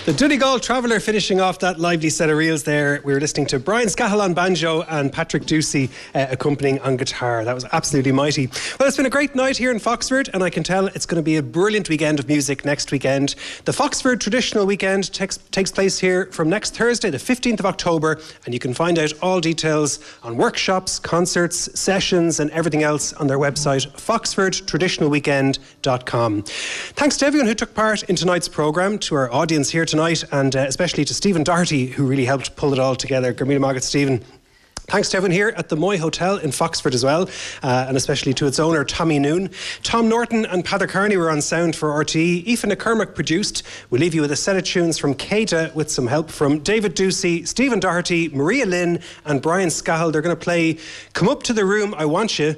The Donegal Traveller finishing off that lively set of reels there. We were listening to Brian Scahill on banjo and Patrick Ducey accompanying on guitar. That was absolutely mighty. Well, it's been a great night here in Foxford, and I can tell it's going to be a brilliant weekend of music next weekend. The Foxford Traditional Weekend takes place here from next Thursday, the 15th of October, and you can find out all details on workshops, concerts, sessions and everything else on their website, foxfordtraditionalweekend.com. Thanks to everyone who took part in tonight's programme, to our audience here tonight, and especially to Stephen Doherty, who really helped pull it all together. Gurmina Margaret, Stephen. Thanks to everyone here at the Moy Hotel in Foxford as well, and especially to its owner, Tommy Noon. Tom Norton and Peadar Kearney were on sound for RTE. Aoife McCormack produced. We'll leave you with a set of tunes from Keita with some help from David Ducey, Stephen Doherty, Maria Lynn and Brian Scahill. They're going to play Come Up to the Room, I Want You,